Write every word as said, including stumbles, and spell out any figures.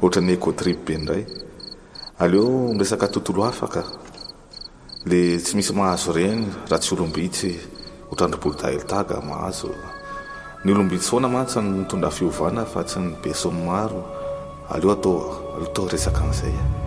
ohatrany écotrip be ndray. Aleo miresaka tontolo afaka le tsy misy mahazo reny raha tsy olombitsy otrandro taga mahazo. Ny olombitsy foana mantsy ny mitondra fiovana fa tsy ny beso maro. Aleo atao atao resaka an'izay.